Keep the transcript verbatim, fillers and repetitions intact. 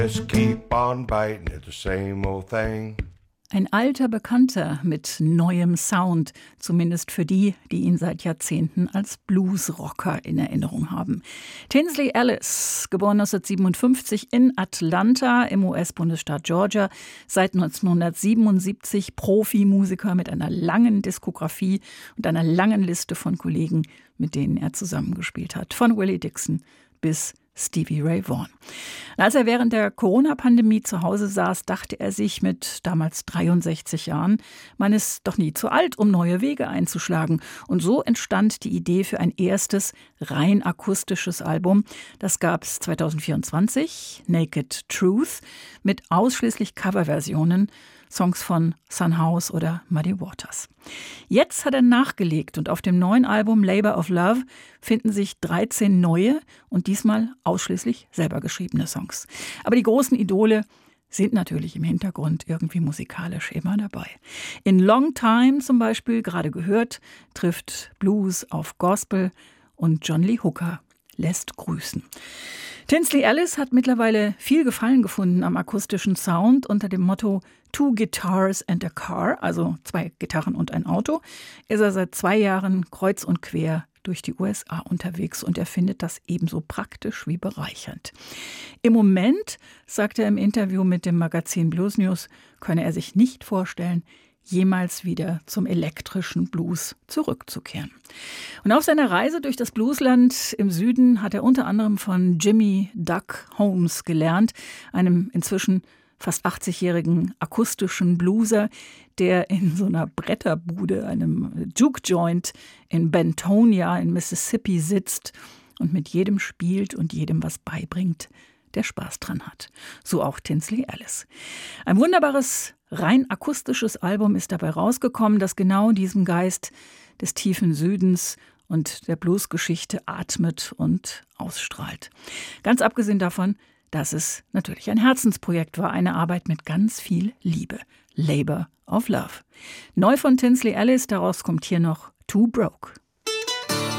Just keep on biting at the same old thing. Ein alter Bekannter mit neuem Sound, zumindest für die, die ihn seit Jahrzehnten als Bluesrocker in Erinnerung haben. Tinsley Ellis, geboren neunzehnhundertsiebenundfünfzig in Atlanta im U S-Bundesstaat Georgia, seit neunzehnhundertsiebenundsiebzig Profimusiker mit einer langen Diskografie und einer langen Liste von Kollegen, mit denen er zusammengespielt hat, von Willie Dixon bis Stevie Ray Vaughan. Und als er während der Corona-Pandemie zu Hause saß, dachte er sich mit damals dreiundsechzig Jahren, man ist doch nie zu alt, um neue Wege einzuschlagen. Und so entstand die Idee für ein erstes rein akustisches Album. Das gab es zweitausendvierundzwanzig, Naked Truth, mit ausschließlich Coverversionen, Songs von Son House oder Muddy Waters. Jetzt hat er nachgelegt und auf dem neuen Album Labour of Love finden sich dreizehn neue und diesmal ausschließlich selber geschriebene Songs. Aber die großen Idole sind natürlich im Hintergrund irgendwie musikalisch immer dabei. In Long Time zum Beispiel, gerade gehört, trifft Blues auf Gospel und John Lee Hooker lässt grüßen. Tinsley Ellis hat mittlerweile viel Gefallen gefunden am akustischen Sound unter dem Motto Two Guitars and a Car, also zwei Gitarren und ein Auto, ist er seit zwei Jahren kreuz und quer durch die U S A unterwegs und er findet das ebenso praktisch wie bereichernd. Im Moment, sagt er im Interview mit dem Magazin Blues News, könne er sich nicht vorstellen, jemals wieder zum elektrischen Blues zurückzukehren. Und auf seiner Reise durch das Bluesland im Süden hat er unter anderem von Jimmy Duck Holmes gelernt, einem inzwischen fast achtzigjährigen akustischen Blueser, der in so einer Bretterbude, einem Juke-Joint in Bentonia in Mississippi sitzt und mit jedem spielt und jedem was beibringt, der Spaß dran hat. So auch Tinsley Ellis. Ein wunderbares, rein akustisches Album ist dabei rausgekommen, das genau diesem Geist des tiefen Südens und der Bluesgeschichte atmet und ausstrahlt. Ganz abgesehen davon, dass es natürlich ein Herzensprojekt war, eine Arbeit mit ganz viel Liebe. Labour of Love. Neu von Tinsley Ellis, daraus kommt hier noch Too Broke.